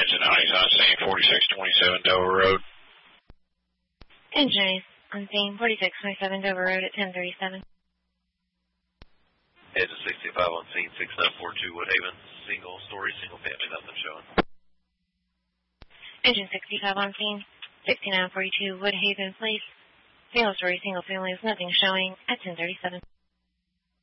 engine Audis on scene, 4627 Dover Road. Engine on scene, 4627 Dover Road at 1037. Engine 65 on scene, 6942 Woodhaven, single story, single family, nothing showing. Engine 65 on scene, 6942 Woodhaven Place, single story, single family with nothing showing at 1037.